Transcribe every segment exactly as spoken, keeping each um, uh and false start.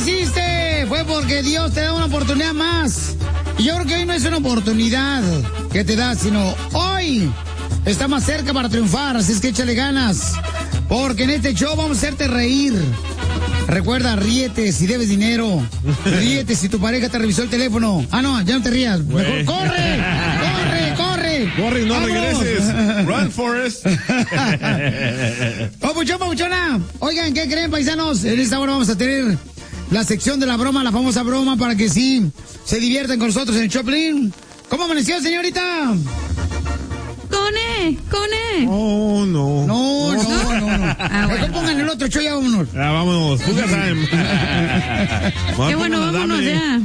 hiciste fue porque Dios te da una oportunidad más. Y yo creo que hoy no es una oportunidad que te da, sino hoy está más cerca para triunfar. Así es que échale ganas, porque en este show vamos a hacerte reír. Recuerda, ríete si debes dinero. Ríete si tu pareja te revisó el teléfono. Ah, no, ya no te rías. Mejor corre, corre, corre. Corre, no ¡vámonos! regreses. Run, Forrest. Papuchón, papuchona. Oigan, ¿qué creen, paisanos? En esta hora vamos a tener la sección de la broma, la famosa broma, para que sí se diviertan con nosotros en el Choplin. ¿Cómo amaneció, señorita? ¡Cone! ¡Cone! Oh, no. No, no, no, no. no. Ah, bueno. Mejor pongan el otro show, ya vámonos. Ah, vámonos. Fuga time. Qué bueno, vámonos ya.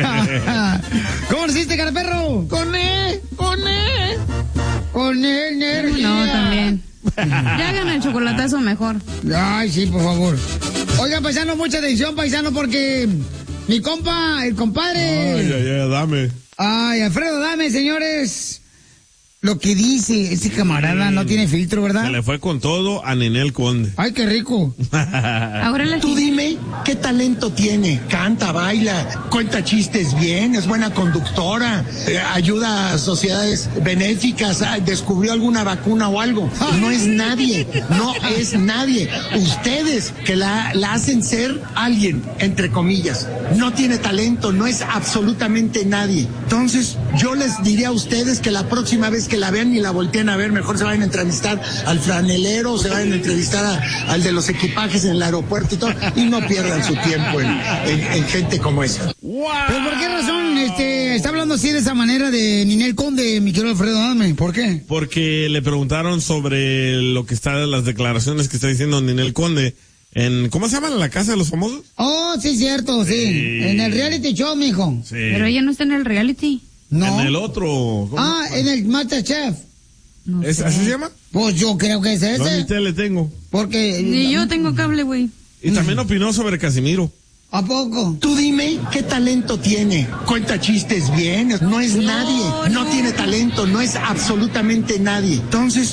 ¿Cómo lo hiciste, cara perro? Con él, con él. Con él, energía. No, también. Ya hagan el chocolatazo mejor. Ay, sí, por favor. Oigan, paisano, mucha atención, paisano, porque mi compa, el compadre. Ay, ay, ay, dame. Ay, Alfredo, dame, señores. Lo que dice ese camarada sí. No tiene filtro, ¿verdad? Se le fue con todo a Ninel Conde. Ay, qué rico. Ahora la... Tú dime qué talento tiene. Canta, baila, cuenta chistes bien, es buena conductora, eh, ayuda a sociedades benéficas, ah, descubrió alguna vacuna o algo. No es nadie, no es nadie. Ustedes que la, la hacen ser alguien, entre comillas. No tiene talento, no es absolutamente nadie. Entonces, yo les diría a ustedes que la próxima vez que la vean y la volteen a ver, mejor se vayan a entrevistar al franelero, se vayan a entrevistar a, al de los equipajes en el aeropuerto y todo, y no pierdan su tiempo en, en, en gente como esa. Wow. ¿Pero por qué razón este, está hablando así de esa manera de Ninel Conde, mi querido Alfredo Adame? ¿Por qué? Porque le preguntaron sobre lo que está, las declaraciones que está diciendo Ninel Conde en, ¿cómo se llama? ¿La casa de los famosos? Oh, sí, cierto, sí. sí. En el reality show, mijo. Sí. Pero ella no está en el reality. No. En el otro. ¿cómo? Ah, en el MasterChef. No ¿Es, sé. ¿Así se llama? Pues yo creo que es ese. Yo ni tele tengo. Porque... Ni yo tengo cable, güey. Y también opinó sobre Casimiro. ¿A poco? Tú dime qué talento tiene. Cuenta chistes bien, no es no, nadie, no, no tiene talento, no es absolutamente nadie. Entonces...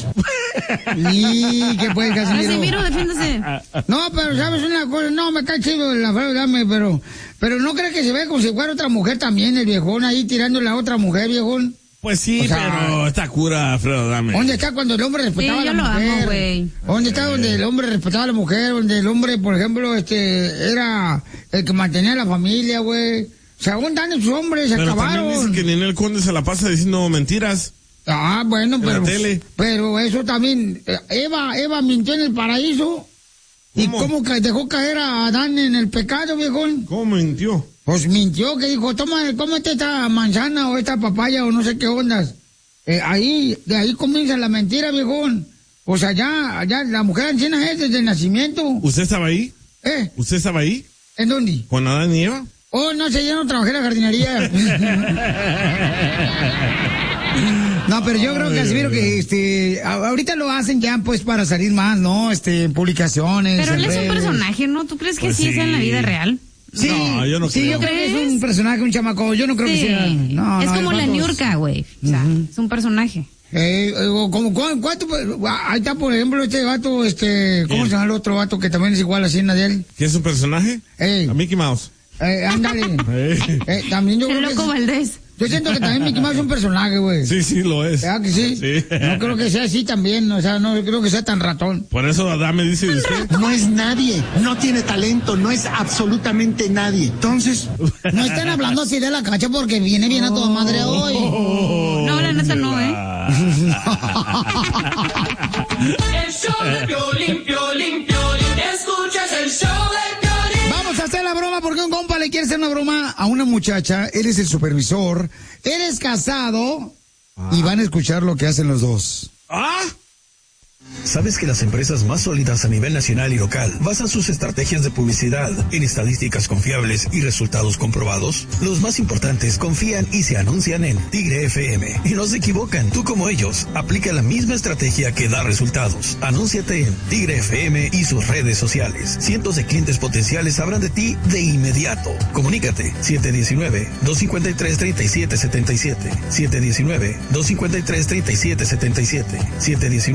Y que puede Casimiro. Casimiro, defiéndase. No, pero sabes una cosa, no, me cae chido el Alfredo Adame, pero, pero no crees que se ve como si fuera otra mujer también, el viejón ahí tirándole a otra mujer, viejón. Pues sí, o sea, pero está cura, Alfredo Adame. ¿Dónde está cuando el hombre respetaba sí, a la yo mujer? Lo amo, güey. ¿Dónde está donde el hombre respetaba a la mujer? Donde el hombre, por ejemplo, este, era el que mantenía a la familia, güey. O sea, ¿dónde están esos hombres? Se pero acabaron. También dice que Ninel Conde se la pasa diciendo mentiras. Ah, bueno, pero, tele. pero eso también, Eva, Eva mintió en el paraíso. ¿Y cómo que dejó caer a Adán en el pecado, viejón? ¿Cómo mintió? Pues mintió, que dijo, toma, cómete esta manzana o esta papaya o no sé qué ondas. Eh, ahí, de ahí comienza la mentira, viejón. O sea, ya, ya, la mujer anciana es desde el nacimiento. ¿Usted estaba ahí? ¿Eh? ¿Usted estaba ahí? ¿En dónde? ¿Con Adán y Eva? Oh, no sé, yo no trabajé en la jardinería. No, pero yo creo que Casimiro que este ahorita lo hacen ya pues para salir más, ¿no? Este, en publicaciones. Pero él en es redes. un personaje, ¿no? ¿Tú crees que Pues sí, sí. es en la vida real? Sí, no, yo no sí, creo. yo creo que es un personaje, un chamaco. Yo no creo Sí. que sea. No, es no, como el la vato- Niurka, güey. O sea, Ujú. es un personaje. Eh, eh, o como, ¿cu- ¿cuánto? Ahí está, por ejemplo, este gato, este, ¿cómo ¿Quién? se llama el otro gato que también es igual a Siena de él? ¿Qué es un personaje? Ey. A Mickey Mouse. Eh, ándale. Eh. Eh, también yo El creo que loco es- Valdés. yo siento que también Mickey Mouse es un personaje, güey. Sí, sí, lo es. ¿Verdad que sí? Sí. No creo que sea así también, o sea, no creo que sea tan ratón. Por eso Adame dice de usted. No es nadie, no tiene talento, no es absolutamente nadie. Entonces, No están hablando así de la cacha porque viene bien a toda madre hoy. No, la neta no, ¿eh? El show de Piolín, Piolín, Piolín. Escuchas el show de Piolín. Vamos a hacer la broma porque un compa le quiere hacer una broma a una muchacha. Él es el supervisor. Él es casado. Ah. Y van a escuchar lo que hacen los dos. ¿Ah? ¿Sabes que las empresas más sólidas a nivel nacional y local basan sus estrategias de publicidad en estadísticas confiables y resultados comprobados? Los más importantes confían y se anuncian en Tigre F M. Y no se equivocan, tú como ellos, aplica la misma estrategia que da resultados. Anúnciate en Tigre F M y sus redes sociales. Cientos de clientes potenciales sabrán de ti de inmediato. Comunícate siete uno nueve, dos cinco tres, tres siete siete siete. siete uno nueve, dos cinco tres, tres siete siete siete. siete uno